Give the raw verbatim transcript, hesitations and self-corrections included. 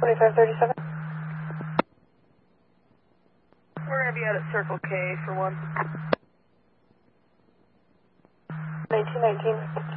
twenty-five thirty-seven. We're going to be out at Circle K for one. nineteen nineteen.